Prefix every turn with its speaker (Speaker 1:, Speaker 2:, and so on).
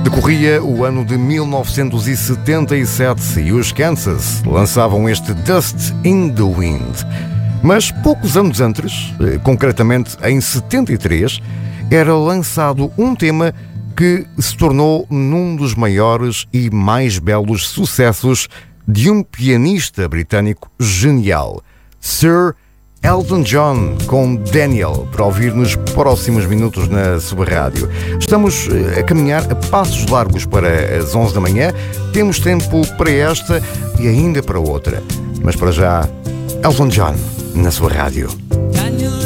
Speaker 1: Decorria o ano de 1977 e os Kansas lançavam este Dust in the Wind. Mas poucos anos antes, concretamente em 73, era lançado um tema que se tornou num dos maiores e mais belos sucessos de um pianista britânico genial, Sir Elton John, com Daniel, para ouvir nos próximos minutos na sua rádio. Estamos a caminhar a passos largos para as 11 da manhã. Temos tempo para esta e ainda para outra. Mas para já, Elton John, na sua rádio.